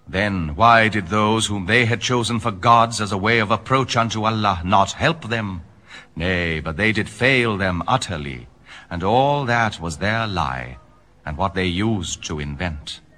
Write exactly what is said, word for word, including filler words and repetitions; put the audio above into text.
Then why did those whom they had chosen for gods as a way of approach unto Allah not help them? Nay, but they did fail them utterly, and all that was their lie, and what they used to invent.